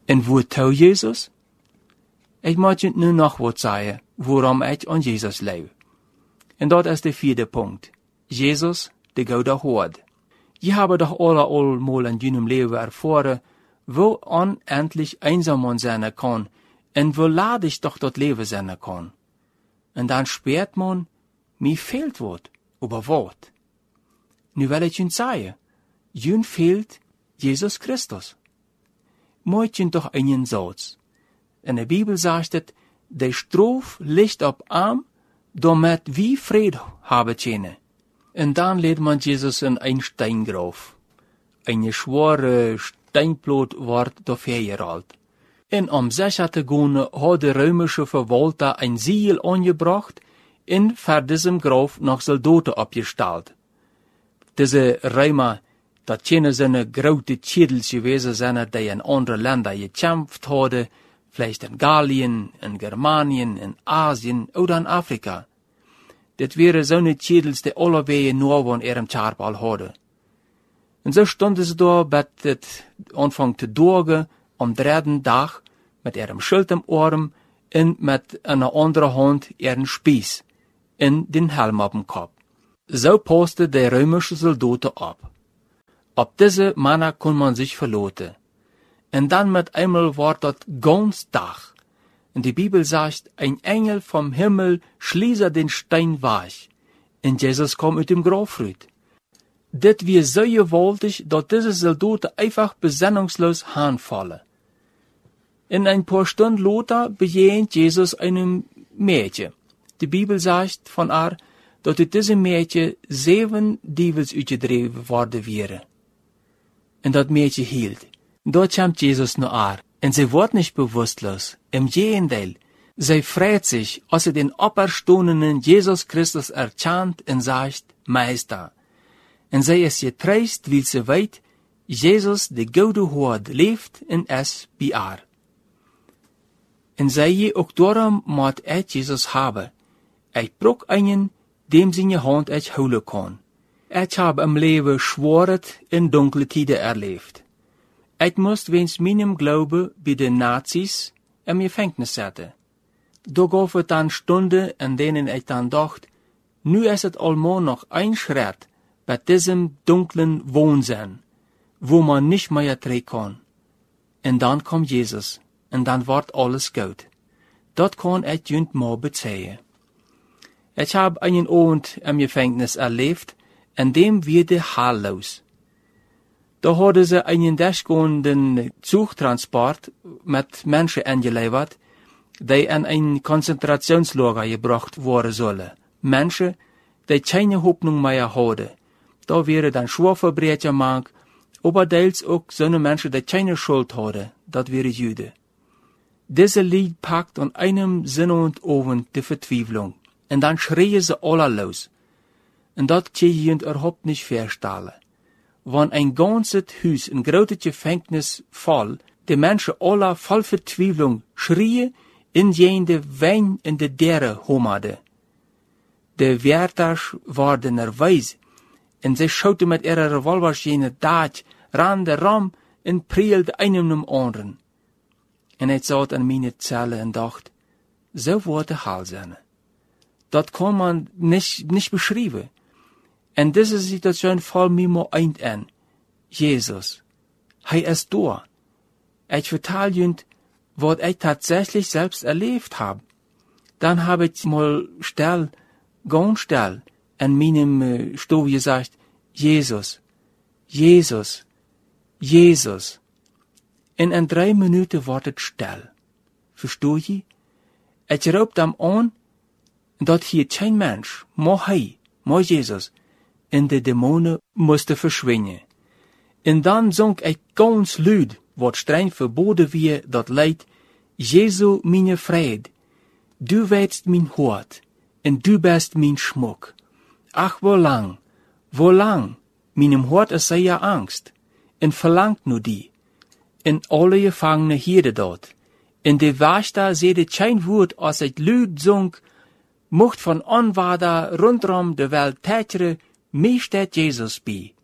En wo toe Jezus? Ik moet je nu nog wat zeggen, waarom ik aan Jezus leef. En dat is de vierde punt. Jezus, de goede hoord. Je hebt doch allemaal in jullie leven ervaren, wo onendlich einsam man zijn kan, en wo ladig doch dat leven zijn kan. En dan spürt man, mir fehlt wat, aber wat. Nu wil ik je zeggen, je fehlt Jesus Christus. Moet je toch einen Satz. In der Bibel sagt es, der Straf liegt op arm, damit wir Fried haben können. Und dann lädt man Jesus in ein Steingraf. Eine schwere Steinplot wird dafür gerollt. Und am 6. Gune hat der römische Verwalter ein Siegel angebracht und für diesem Graf noch Soldaten abgestellt. Diese Römer, das können seine große Schädels gewesen sein, die in andere Länder gekämpft haben, vielleicht in Gallien, in Germanien, in Asien oder in Afrika. Das wären so eine Schädels, die alle Wege nur von ihrem Charbal hadden. Und so stunden sie da, bis es anfang zu dorgen, am 3. Tag, mit ihrem Schild im Arm und mit einer anderen Hand ihren Spieß in den Helm auf dem Kopf. So passte der römische Soldaten ab. Ab diese Männer kann man sich verloten. Und dann mit einmal war das ganz Tag. Und die Bibel sagt, ein Engel vom Himmel schließe den Stein weich. Und Jesus kam aus dem Grab raus. Das wir so gewaltig, dass diese Soldaten einfach besinnungslos hinfallen. In ein paar Stunden später begegnet Jesus einem Mädchen. Die Bibel sagt von ihr, dass diese Mädchen 7 Dievels uitgedreven worden wären. Und das Mädchen hielt. Dort kommt Jesus nur an. Und sie wird nicht bewusstlos. Im Gegenteil. Sie freut sich, als sie den auferstandenen Jesus Christus erkennt und sagt, Meister. Und sie ist getröstet, weil sie weiß, Jesus, der gute Hort, lebt und ist bei ihr. Und sie auch darum moet ich Jesus haben. Ich brauche einen, dem seine Hand ich holen kann. Ich habe im Leben schwere und dunkle Zeiten erlebt. Ich musste wegen meinem Glauben bei den Nazis im Gefängnis sitzen. Da gab es dann Stunden, in denen ich dann dachte, nu ist es allemaal noch ein Schritt bei diesem dunklen Wahnsinn, wo man nicht mehr drehen kann. Und dann kommt Jesus, und dann wird alles gut. Das kann ich jünd mal bezeugen. Ich habe einen Abend im Gefängnis erlebt, in dem wurde heillos. Da hadden sie einen durchgehenden Zugtransport mit Menschen angeliefert, die in ein Konzentrationslager gebracht worden sollen. Menschen, die keine Hoffnung mehr hadden. Da wären dann Schwerverbrecher mag, aber teils auch so Menschen, die keine Schuld hadden. Das wären Juden. Diese Lied packt an einem Sonnabend die Verzweiflung. Und dann schreien sie alle los. Und das kann ich überhaupt nicht verstehen. Wenn ein ganzes Haus, ein großes Gefängnis voll, die Menschen alle voll Verzweiflung schrien, in jene Wein in de Dere homade. De Wärters waren nervös, und sie schauten mit ihrer Revolvers jene Dach, ran der Raum und prielten einem dem anderen. Und ich saß an meine Zelle und dachte, so wird der Hall sein. Das kann man nicht beschreiben. Und diese Situation fällt mir mal ein. Jesus, er ist da. Ich vertelle Ihnen, was ich tatsächlich selbst erlebt habe. Dann habe ich mal ganz still, in meinem Stuhl gesagt, Jesus, Jesus, Jesus. Und in 3 Minuten wird es still. Versteht ihr? Ich raub ihm an, dass hier kein Mensch, mal Jesus, und die Dämonen mussten verschwinden. Und dann sang ich ganz laut, was streng verboten wir, dat Lied, Jesu, meine Fried, du weißt mein Hort, und du bist mein Schmuck. Ach, wo lang, meinem Hort ist sehr Angst, und verlangt nur die. Und alle Gefangene hier dort. In de Wächter seht kein Wort, als ich laut sang, mocht von Anwader rundrum de Welt tätere, mir steht Jesus bei.